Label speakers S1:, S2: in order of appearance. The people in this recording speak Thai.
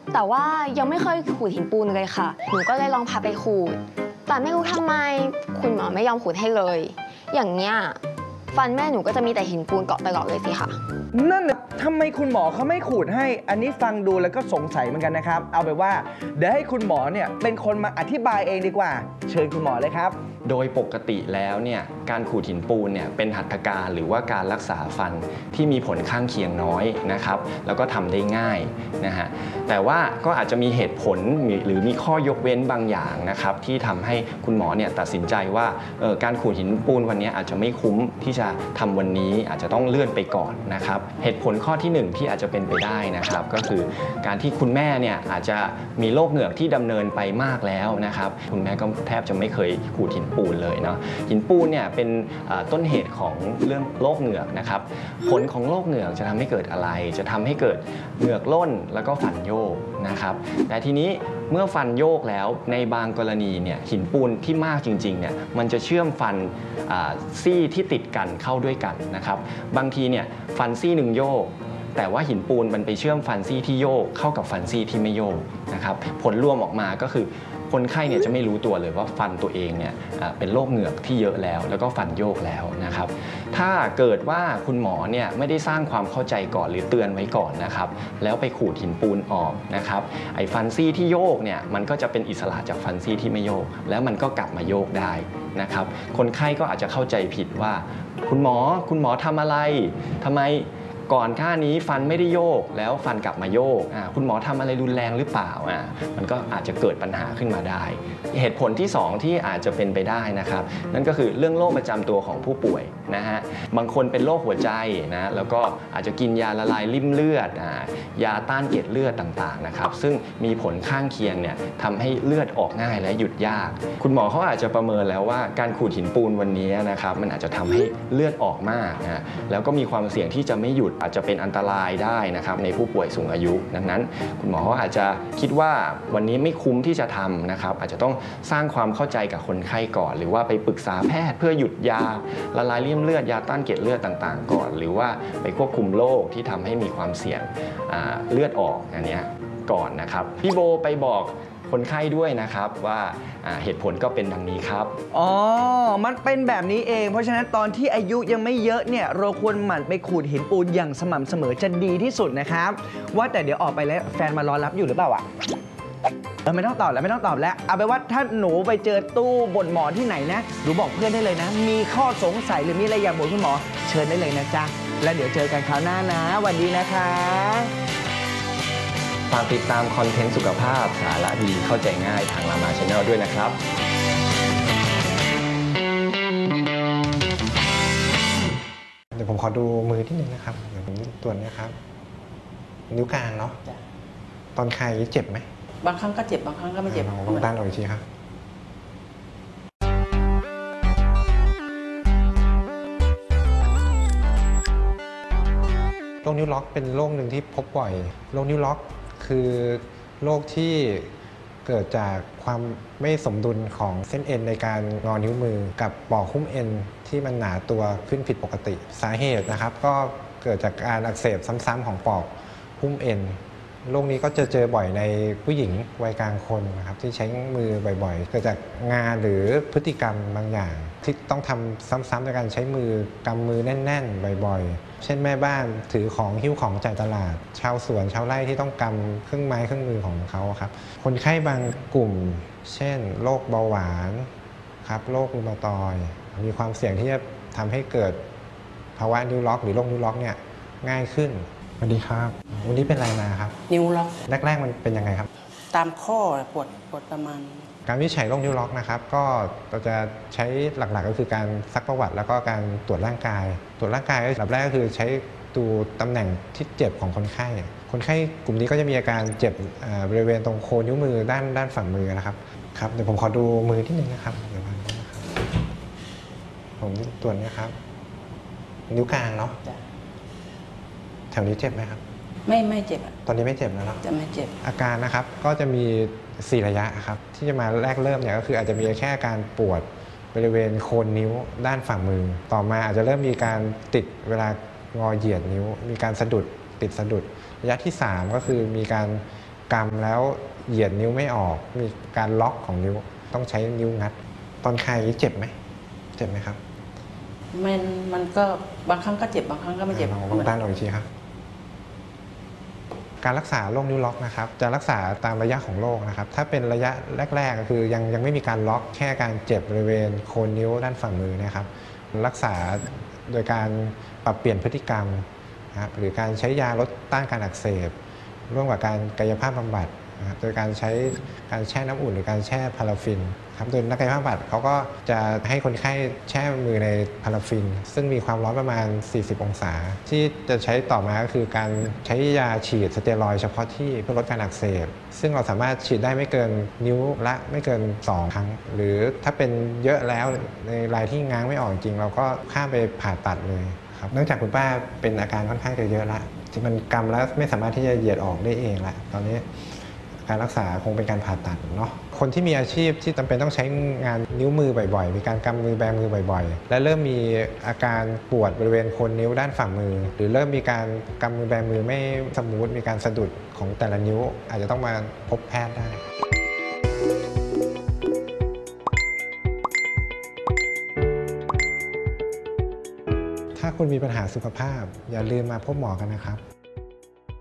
S1: แต่ว่ายังไม่เคยขูดหินปูนเลยค่ะหนูก็เลยลองพาไปขูดแต่ไม่รู้ทำไมคุณหมอไม่ยอมขูดให้เลยอย่างเนี้ยฟันแม่หนูก็จะมีแต่หินปูนเกาะตลอดเลยสิค่ะ
S2: นั่นน่ะทำไมคุณหมอเขาไม่ขูดให้อันนี้ฟังดูแล้วก็สงสัยเหมือนกันนะครับเอาไปว่าเดี๋ยวให้คุณหมอเนี่ยเป็นคนมาอธิบายเองดีกว่าเชิญคุณหมอเลยครับ
S3: โดยปกติแล้วเนี่ยการขูดหินปูนเนี่ยเป็นหัตถการหรือว่าการรักษาฟันที่มีผลข้างเคียงน้อยนะครับแล้วก็ทำได้ง่ายนะฮะแต่ว่าก็อาจจะมีเหตุผลหรือมีข้อยกเว้นบางอย่างนะครับที่ทำให้คุณหมอเนี่ยตัดสินใจว่าการขูดหินปูนวันนี้อาจจะไม่คุ้มที่จะทำวันนี้อาจจะต้องเลื่อนไปก่อนนะครับเหตุผลข้อที่1ที่อาจจะเป็นไปได้นะครับก็คือการที่คุณแม่เนี่ยอาจจะมีโรคเหงือกที่ดำเนินไปมากแล้วนะครับคุณแม่ก็แทบจะไม่เคยขูดหินปูนเลยเนาะหินปูนเนี่ยเป็นต้นเหตุของเรื่องโรคเหงือกนะครับผลของโรคเหงือกจะทำให้เกิดอะไรจะทำให้เกิดเหงือกล่นแล้วก็ฟันโยกนะครับแต่ทีนี้เมื่อฟันโยกแล้วในบางกรณีเนี่ยหินปูนที่มากจริงๆเนี่ยมันจะเชื่อมฟันซี่ที่ติดกันเข้าด้วยกันนะครับบางทีเนี่ยฟันซี่หนึ่งโยกแต่ว่าหินปูนมันไปเชื่อมฟันซี่ที่โยกเข้ากับฟันซี่ที่ไม่โยกนะครับผลรวมออกมาก็คือคนไข้เนี่ยจะไม่รู้ตัวเลยว่าฟันตัวเองเนี่ยเป็นโรคเหงือกที่เยอะแล้วก็ฟันโยกแล้วนะครับถ้าเกิดว่าคุณหมอเนี่ยไม่ได้สร้างความเข้าใจก่อนหรือเตือนไว้ก่อนนะครับแล้วไปขูดหินปูนออกนะครับไอ้ฟันซี่ที่โยกเนี่ยมันก็จะเป็นอิสระจากฟันซี่ที่ไม่โยกแล้วมันก็กลับมาโยกได้นะครับคนไข้ก็อาจจะเข้าใจผิดว่าคุณหมอทำอะไรทำไมก่อนหน้านี้ฟันไม่ได้โยกแล้วฟันกลับมาโยกคุณหมอทำอะไรรุนแรงหรือเปล่ามันก็อาจจะเกิดปัญหาขึ้นมาได้เหตุผลที่2ที่อาจจะเป็นไปได้นะครับนั่นก็คือเรื่องโรคประจำตัวของผู้ป่วยนะฮะบางคนเป็นโรคหัวใจนะแล้วก็อาจจะกินยาละลายริ่มเลือดยาต้านเกล็ดเลือดต่างๆนะครับซึ่งมีผลข้างเคียงเนี่ยทำให้เลือดออกง่ายและหยุดยากคุณหมอเขาอาจจะประเมินแล้วว่าการขูดหินปูนวันนี้นะครับมันอาจจะทำให้เลือดออกมากนะแล้วก็มีความเสี่ยงที่จะไม่หยุดอาจจะเป็นอันตรายได้นะครับในผู้ป่วยสูงอายุดังนั้นคุณหมออาจจะคิดว่าวันนี้ไม่คุ้มที่จะทำนะครับอาจจะต้องสร้างความเข้าใจกับคนไข้ก่อนหรือว่าไปปรึกษาแพทย์เพื่อหยุดยาละลายริ่มเลือดยาต้านเกล็ดเลือดต่างๆก่อนหรือว่าไปควบคุมโรคที่ทำให้มีความเสี่ยงเลือดออกอันนี้ก่อนนะครับพี่โบไปบอกคนไข้ด้วยนะครับว่าเหตุผลก็เป็นดังนี้ครับ
S2: อ๋อมันเป็นแบบนี้เองเพราะฉะนั้นตอนที่อายุยังไม่เยอะเนี่ยเราควรหมั่นไปขูดหินปูนอย่างสม่ำเสมอจะดีที่สุดนะครับว่าแต่เดี๋ยวออกไปแล้วแฟนมารอรับอยู่หรือเปล่าอะไม่ต้องตอบแล้วเอาไปว่าถ้าหนูไปเจอตู้บ่นหมอที่ไหนนะหนูบอกเพื่อนได้เลยนะมีข้อสงสัยหรือมีอะไรอยากบอกคุณหมอเชิญได้เลยนะจ๊ะแล้วเดี๋ยวเจอกันคราวหน้านะสวัสดีนะคะ
S3: ฝากติดตามคอนเทนต์สุขภาพสาระดีเข้าใจง่ายทางRama Channelด้วยนะครับ
S4: เดี๋ยวผมขอดูมือที่หนึ่งนะครับเดี๋ยวผมตรวจนะครับนิ้วกลางเนาะตอนคลายเจ็บไหม
S5: บางครั้งก็เจ็บบางครั้งก็ไม่เจ็บ
S4: ลองด้านออกอีกทีครับโรคนิ้วล็อกเป็นโรคหนึ่งที่พบบ่อยโรคนิ้วล็อกคือโรคที่เกิดจากความไม่สมดุลของเส้นเอ็นในการงอนิ้วมือกับปอกหุ้มเอ็นที่มันหนาตัวขึ้นผิดปกติสาเหตุนะครับก็เกิดจากการอักเสบซ้ำๆของปอกหุ้มเอ็นโรคนี้ก็จะเจอบ่อยในผู้หญิงวัยกลางคนนะครับที่ใช้มือบ่อยๆเกิดจากงานหรือพฤติกรรมบางอย่างที่ต้องทำซ้ำๆในการใช้มือกำมือแน่นๆบ่อยๆเช่นแม่บ้านถือของหิ้วของจ่ายตลาดชาวสวนชาวไร่ที่ต้องกำเครื่องไม้เครื่องมือของเขาครับคนไข้บางกลุ่มเช่นโรคเบาหวานครับโรครูมาตอยด์มีความเสี่ยงที่จะทำให้เกิดภาวะนิ้วล็อกหรือโรคนิ้วล็อกเนี่ยง่ายขึ้นสวัสดีครับวันนี้เป็นอะไรมาครับ
S5: นิ้วล็อก
S4: แรกๆมันเป็นยังไงครับ
S5: ตามข้อปวดประมาณ
S4: การวินิจฉัยโรคนิ้วล็อกนะครับก็เราจะใช้หลักๆก็คือการซักประวัติแล้วก็การตรวจร่างกายอันดับแรกก็คือใช้ดูตำแหน่งที่เจ็บของคนไข้กลุ่มนี้ก็จะมีอาการเจ็บบริเวณตรงโคนนิ้วมือด้านฝั่งมือนะครับครับเดี๋ยวผมขอดูมือที่หนึ่งนะครับเดี๋ยวผมตรวจนะครับนิ้วกลางเนาะแถวนี้เจ็บไหมครับ
S5: ไม่เจ็บ
S4: ตอนนี้ไม่เจ็บแล้วเนาะ
S5: จะไม่เจ็บ
S4: อาการนะครับก็จะมี4ระยะครับที่จะมาแรกเริ่มเนี่ยก็คืออาจจะมีแค่อาการปวดบริเวณโคนนิ้วด้านฝ่ามือต่อมาอาจจะเริ่มมีการติดเวลางอเหยียดนิ้วมีการติดสะดุดระยะที่3ก็คือมีการกำแล้วเหยียดนิ้วไม่ออกมีการล็อกของนิ้วต้องใช้นิ้วงัดตอนคลายเจ็บไหมเจ็บไหมครับ
S5: มันก็บางครั้งก็เจ็บบางครั้งก็ไม่เจ็บ
S4: ลองต้านออกอีกทีครับการรักษาโรคนิ้วล็อกนะครับจะรักษาตามระยะของโรคนะครับถ้าเป็นระยะแรกๆก็คือยังไม่มีการล็อกแค่การเจ็บบริเวณโคนนิ้วด้านฝ่ามือนะครับรักษาโดยการปรับเปลี่ยนพฤติกรรมนะครับหรือการใช้ยาลดต้านการอักเสบร่วมกับการกายภาพบำบัดนะครับโดยการใช้การแช่น้ำอุ่นหรือการแช่พาราฟินครับโดยนักกายภาพบำบัดเขาก็จะให้คนไข้แช่มือในพาราฟินซึ่งมีความร้อนประมาณ40องศาที่จะใช้ต่อมาก็คือการใช้ยาฉีดสเตียรอยด์เฉพาะที่เพื่อลดการอักเสบซึ่งเราสามารถฉีดได้ไม่เกินนิ้วละไม่เกิน2ครั้งหรือถ้าเป็นเยอะแล้วในรายที่ง้างไม่ออกจริงเราก็ข้ามไปผ่าตัดเลยครับเนื่องจากคุณป้าเป็นอาการค่อนข้างจะเยอะละที่มันกำแล้วไม่สามารถที่จะเหยียดออกได้เองละตอนนี้การรักษาคงเป็นการผ่าตัดเนาะคนที่มีอาชีพที่จำเป็นต้องใช้งานนิ้วมือบ่อยๆมีการกำมือแบมือบ่อยๆและเริ่มมีอาการปวดบริเวณโคนนิ้วด้านฝ่ามือหรือเริ่มมีการกำมือแบมือไม่สมูทมีการสะดุดของแต่ละนิ้วอาจจะต้องมาพบแพทย์ได้ถ้าคุณมีปัญหาสุขภาพอย่าลืมมาพบหมอกันนะครับ